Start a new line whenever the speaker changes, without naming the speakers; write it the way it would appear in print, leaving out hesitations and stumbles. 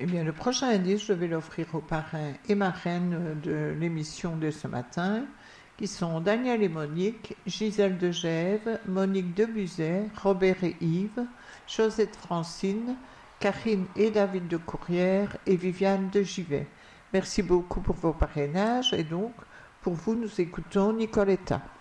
Eh bien, le prochain indice, je vais l'offrir aux parrains et marraines de l'émission de ce matin, qui sont Daniel et Monique, Gisèle de Gève, Monique de Buzet, Robert et Yves, Josette Francine, Karine et David de Courrières et Viviane de Givet. Merci beaucoup pour vos parrainages et donc, pour vous, nous écoutons Nicoletta.